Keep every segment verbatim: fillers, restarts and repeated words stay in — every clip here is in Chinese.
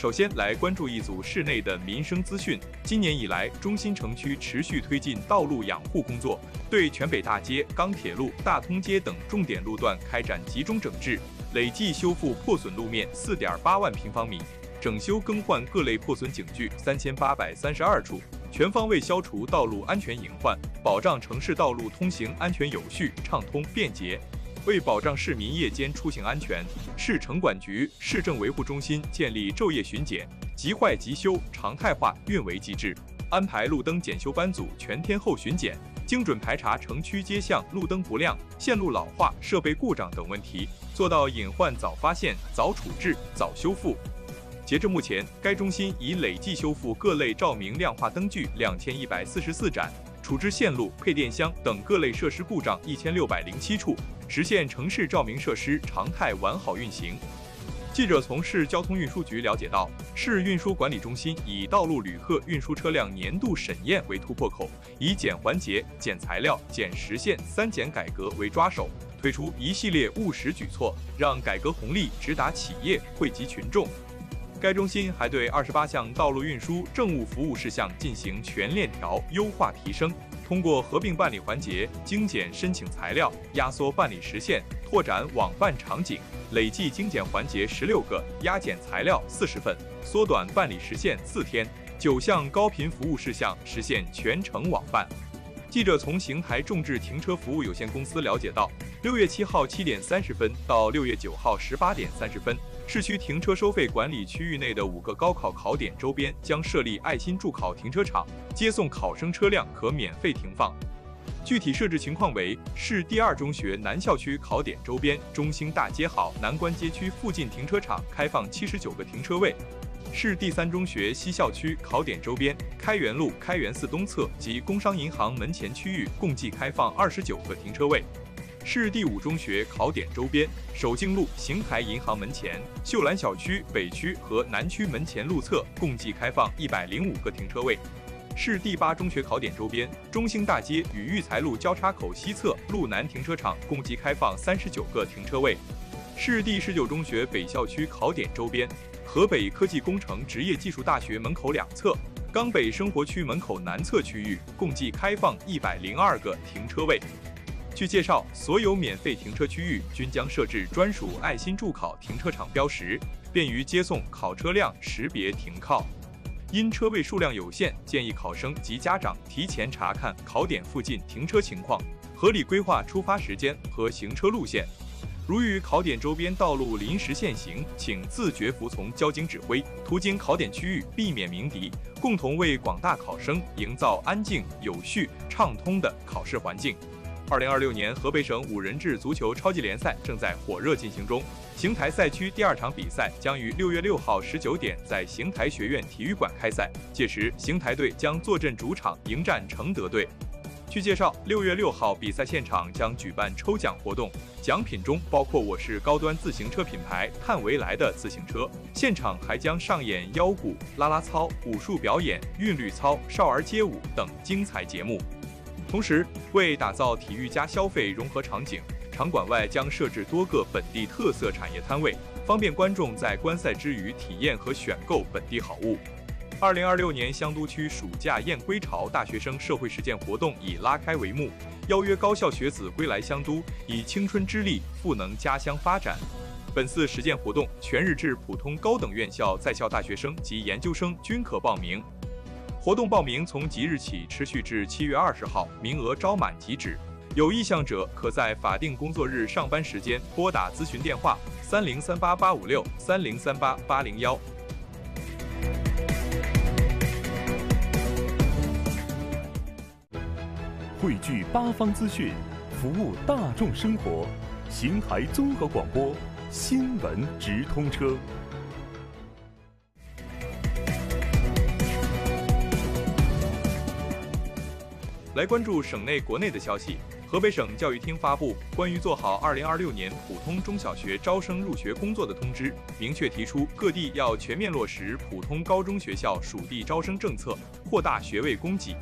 首先来关注一组市内的民生资讯。今年以来，中心城区持续推进道路养护工作，对全北大街、钢铁路、大通街等重点路段开展集中整治，累计修复破损路面 四点八万平方米，整修更换各类破损警具三千八百三十二处，全方位消除道路安全隐患，保障城市道路通行安全有序、畅通便捷。为保障市民夜间出行安全，市城管局、市政维护中心建立昼夜巡检、即坏即修常态化运维机制，安排路灯检修班组全天候巡检，精准排查城区街巷路灯不亮、线路老化、设备故障等问题，做到隐患早发现、早处置、早修复。截至目前，该中心已累计修复各类照明亮化灯具两千一百四十四盏，处置线路、配电箱等各类设施故障一千六百零七处，实现城市照明设施常态完好运行。记者从市交通运输局了解到，市运输管理中心以道路旅客运输车辆年度审验为突破口，以减环节、减材料、减时限三减改革为抓手，推出一系列务实举措，让改革红利直达企业，惠及群众。该中心还对二十八项道路运输政务服务事项进行全链条优化提升，通过合并办理环节、精简申请材料、压缩办理时限、拓展网办场景，累计精简环节十六个，压减材料四十份，缩短办理时限四天，九项高频服务事项实现全程网办。记者从邢台众志停车服务有限公司了解到，六月七号七点三十分到六月九号十八点三十分，市区停车收费管理区域内的五个高考考点周边将设立爱心助考停车场，接送考生车辆可免费停放。具体设置情况为：市第二中学南校区考点周边中兴大街好南关街区附近停车场开放七十九个停车位；市第三中学西校区考点周边开元路开元寺东侧及工商银行门前区域共计开放二十九个停车位；市第五中学考点周边首敬路邢台银行门前、秀兰小区北区和南区门前路侧共计开放一百零五个停车位；市第八中学考点周边中兴大街与育才路交叉口西侧路南停车场共计开放三十九个停车位；市第十九中学北校区考点周边河北科技工程职业技术大学门口两侧、冈北生活区门口南侧区域共计开放一百零二个停车位。据介绍，所有免费停车区域均将设置专属爱心助考停车场标识，便于接送考车辆识别停靠。因车位数量有限，建议考生及家长提前查看考点附近停车情况，合理规划出发时间和行车路线。如遇考点周边道路临时限行，请自觉服从交警指挥，途经考点区域避免鸣笛，共同为广大考生营造安静、有序、畅通的考试环境。二零二六年河北省五人制足球超级联赛正在火热进行中，邢台赛区第二场比赛将于六月六号十九点在邢台学院体育馆开赛，届时邢台队将坐镇主场迎战承德队。据介绍，六月六号比赛现场将举办抽奖活动，奖品中包括我市高端自行车品牌探维莱的自行车，现场还将上演腰鼓、啦啦操、武术表演、韵律操、少儿街舞等精彩节目。同时，为打造体育加消费融合场景，场馆外将设置多个本地特色产业摊位，方便观众在观赛之余体验和选购本地好物。二零二六年香都区暑假燕归巢大学生社会实践活动已拉开帷幕，邀约高校学子归来香都，以青春之力赋能家乡发展。本次实践活动，全日制普通高等院校在校大学生及研究生均可报名。活动报名从即日起持续至七月二十号，名额招满即止。有意向者可在法定工作日上班时间拨打咨询电话三零三八八五六三零三八八零幺。 汇聚八方资讯，服务大众生活。邢台综合广播新闻直通车。 来关注省内国内的消息。河北省教育厅发布关于做好二零二六年普通中小学招生入学工作的通知，明确提出各地要全面落实普通高中学校属地招生政策，扩大学位供给。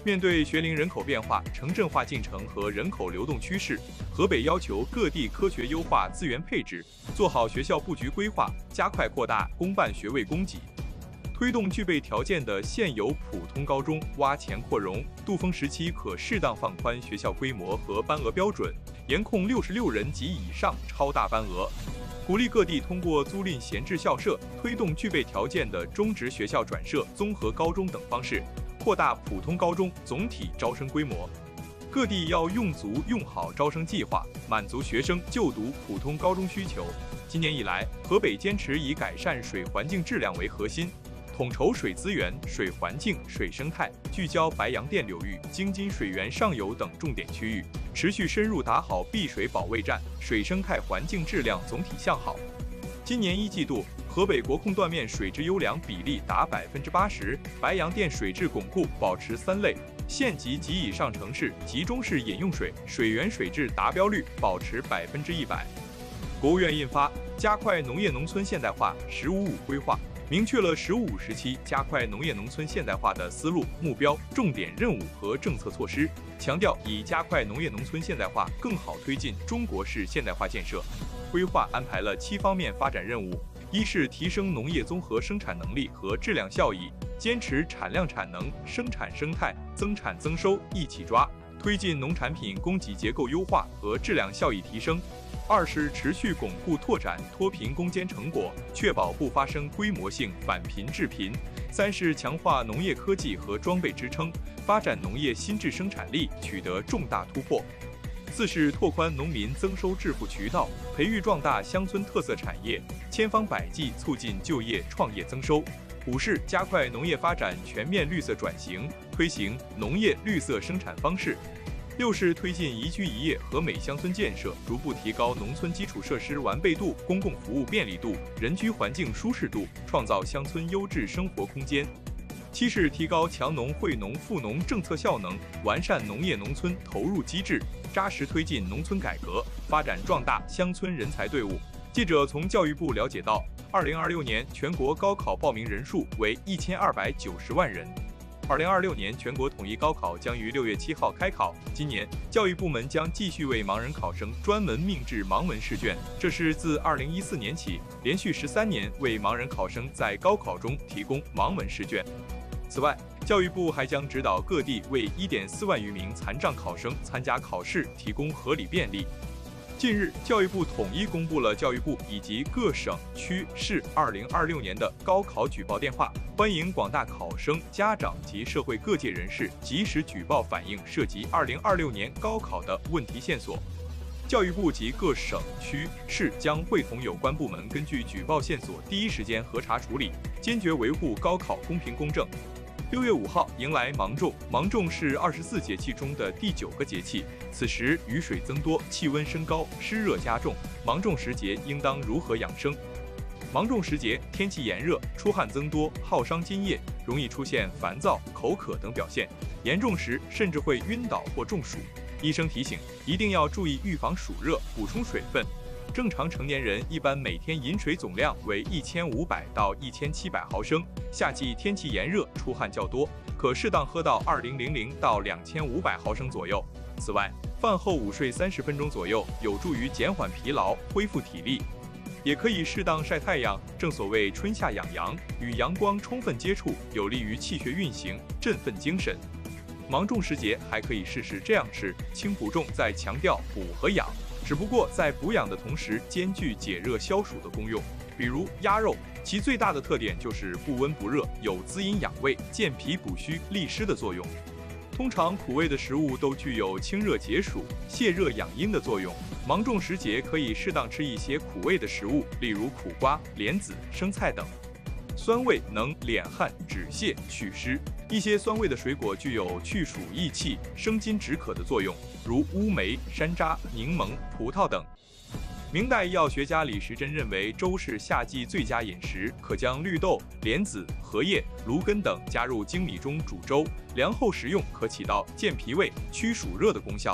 面对学龄人口变化、城镇化进程和人口流动趋势，河北要求各地科学优化资源配置，做好学校布局规划，加快扩大公办学位供给。推动具备条件的现有普通高中挖潜扩容，杜峰时期可适当放宽学校规模和班额标准，严控六十六人及以上超大班额。鼓励各地通过租赁闲置校舍，推动具备条件的中职学校转设综合高中等方式，扩大普通高中总体招生规模。各地要用足用好招生计划，满足学生就读普通高中需求。今年以来，河北坚持以改善水环境质量为核心，统筹水资源、水环境、水生态，聚焦白洋淀流域、京津水源上游等重点区域，持续深入打好碧水保卫战，水生态环境质量总体向好。今年一季度，河北国控断面水质优良比例达百分之八十，白洋淀水质巩固保持三类，县级及以上城市及中市饮用水、水源水质达标率保持百分之一百。国务院印发《加快农业农村现代化“十五五”规划》，明确了“十五五”时期加快农业农村现代化的思路、目标、重点任务和政策措施，强调以加快农业农村现代化更好推进中国式现代化建设。规划安排了七方面发展任务：一是提升农业综合生产能力和质量效益，坚持产量产能、生产生态、增产增收一起抓，推进农产品供给结构优化和质量效益提升；二是持续巩固拓展脱贫攻坚成果，确保不发生规模性返贫致贫；三是强化农业科技和装备支撑，发展农业新质生产力取得重大突破；四是拓宽农民增收致富渠道，培育壮大乡村特色产业，千方百计促进就业创业增收；五是加快农业发展全面绿色转型，推行农业绿色生产方式；六是推进宜居宜业和美乡村建设，逐步提高农村基础设施完备度、公共服务便利度、人居环境舒适度，创造乡村优质生活空间；七是提高强农惠农富农政策效能，完善农业农村投入机制，扎实推进农村改革，发展壮大乡村人才队伍。记者从教育部了解到，二零二六年全国高考报名人数为一千二百九十万人。二零二六年全国统一高考将于六月七号开考。今年，教育部门将继续为盲人考生专门命制盲文试卷，这是自二零一四年起连续十三年为盲人考生在高考中提供盲文试卷。此外，教育部还将指导各地为一点四万余名残障考生参加考试提供合理便利。近日，教育部统一公布了教育部以及各省区市二零二六年的高考举报电话，欢迎广大考生、家长及社会各界人士及时举报反映涉及二零二六年高考的问题线索。教育部及各省区市将会同有关部门根据举报线索第一时间核查处理，坚决维护高考公平公正。六月五号迎来芒种，芒种是二十四节气中的第九个节气。此时雨水增多，气温升高，湿热加重。芒种时节应当如何养生？芒种时节天气炎热，出汗增多，耗伤津液，容易出现烦躁、口渴等表现，严重时甚至会晕倒或中暑。医生提醒，一定要注意预防暑热，补充水分。正常成年人一般每天饮水总量为一千五百到一千七百毫升，夏季天气炎热，出汗较多，可适当喝到二千到两千五百毫升左右。此外，饭后午睡三十分钟左右，有助于减缓疲劳，恢复体力。也可以适当晒太阳，正所谓春夏养阳，与阳光充分接触，有利于气血运行，振奋精神。芒种时节还可以试试这样吃：轻补重在强调补和养，只不过在补养的同时兼具解热消暑的功用。比如鸭肉，其最大的特点就是不温不热，有滋阴养胃、健脾补虚、利湿的作用。通常苦味的食物都具有清热解暑、泻热养阴的作用，芒种时节可以适当吃一些苦味的食物，例如苦瓜、莲子、生菜等。酸味能敛汗、止泻、祛湿。一些酸味的水果具有去暑益气、生津止渴的作用，如乌梅、山楂、柠檬、葡萄等。明代药学家李时珍认为粥是夏季最佳饮食，可将绿豆、莲子、荷叶、芦根等加入精米中煮粥，凉后食用，可起到健脾胃、驱暑热的功效。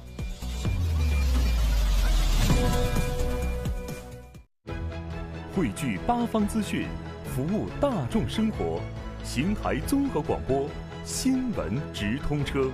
汇聚八方资讯，服务大众生活。邢台综合广播， 新闻直通车。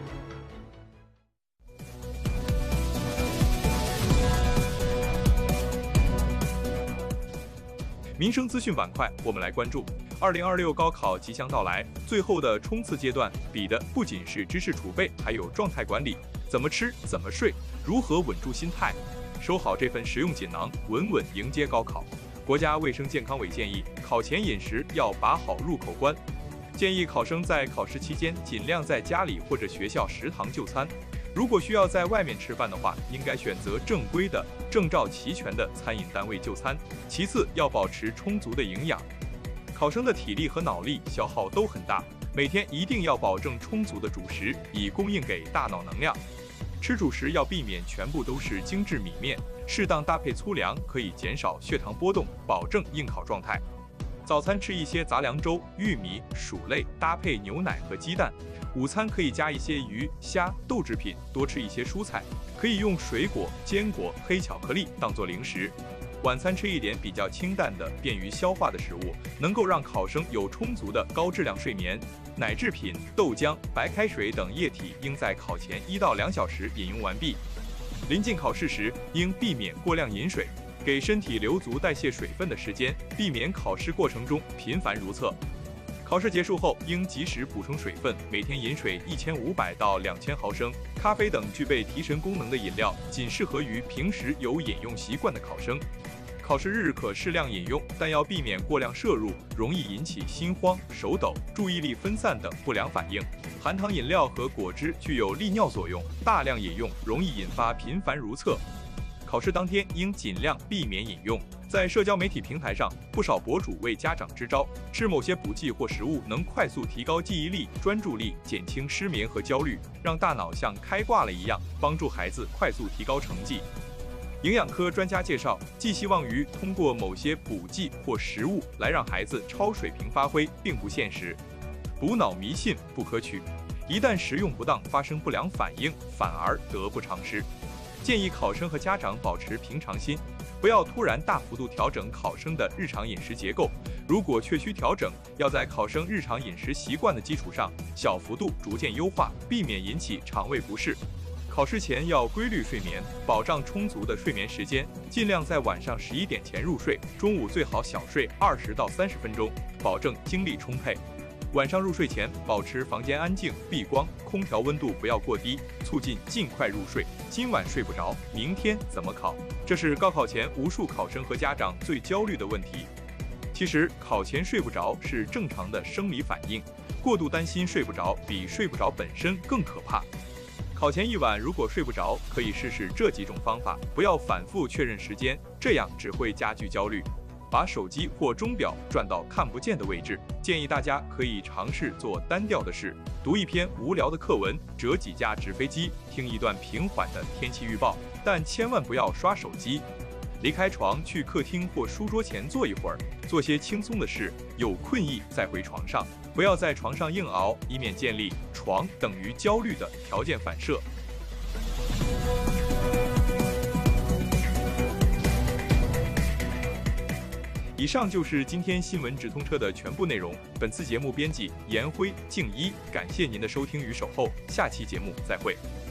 民生资讯板块，我们来关注二零二六高考即将到来，最后的冲刺阶段，比的不仅是知识储备，还有状态管理，怎么吃，怎么睡，如何稳住心态，收好这份实用锦囊，稳稳迎接高考。国家卫生健康委建议，考前饮食要把好入口关，建议考生在考试期间尽量在家里或者学校食堂就餐。如果需要在外面吃饭的话，应该选择正规的、证照齐全的餐饮单位就餐。其次，要保持充足的营养。考生的体力和脑力消耗都很大，每天一定要保证充足的主食，以供应给大脑能量。吃主食要避免全部都是精致米面，适当搭配粗粮，可以减少血糖波动，保证应考状态。早餐吃一些杂粮粥、玉米、薯类，搭配牛奶和鸡蛋。午餐可以加一些鱼、虾、豆制品，多吃一些蔬菜，可以用水果、坚果、黑巧克力当做零食。晚餐吃一点比较清淡的、便于消化的食物，能够让考生有充足的高质量睡眠。奶制品、豆浆、白开水等液体应在考前一到两小时饮用完毕。临近考试时，应避免过量饮水，给身体留足代谢水分的时间，避免考试过程中频繁如厕。考试结束后，应及时补充水分，每天饮水一千五百到两千毫升。咖啡等具备提神功能的饮料，仅适合于平时有饮用习惯的考生。考试日可适量饮用，但要避免过量摄入，容易引起心慌、手抖、注意力分散等不良反应。含糖饮料和果汁具有利尿作用，大量饮用容易引发频繁如厕。考试当天应尽量避免饮用。在社交媒体平台上，不少博主为家长支招，吃某些补剂或食物能快速提高记忆力、专注力，减轻失眠和焦虑，让大脑像开挂了一样，帮助孩子快速提高成绩。营养科专家介绍，寄希望于通过某些补剂或食物来让孩子超水平发挥，并不现实。补脑迷信不可取，一旦食用不当，发生不良反应，反而得不偿失。建议考生和家长保持平常心，不要突然大幅度调整考生的日常饮食结构。如果确需调整，要在考生日常饮食习惯的基础上，小幅度逐渐优化，避免引起肠胃不适。考试前要规律睡眠，保障充足的睡眠时间，尽量在晚上十一点前入睡，中午最好小睡二十到三十分钟，保证精力充沛。晚上入睡前，保持房间安静、闭光，空调温度不要过低，促进尽快入睡。今晚睡不着，明天怎么考？这是高考前无数考生和家长最焦虑的问题。其实，考前睡不着是正常的生理反应，过度担心睡不着比睡不着本身更可怕。考前一晚如果睡不着，可以试试这几种方法，不要反复确认时间，这样只会加剧焦虑。把手机或钟表转到看不见的位置，建议大家可以尝试做单调的事，读一篇无聊的课文，折几架纸飞机，听一段平缓的天气预报，但千万不要刷手机。离开床，去客厅或书桌前坐一会儿，做些轻松的事，有困意再回床上，不要在床上硬熬，以免建立床等于焦虑的条件反射。以上就是今天新闻直通车的全部内容。本次节目编辑严辉、静一，感谢您的收听与守候，下期节目再会。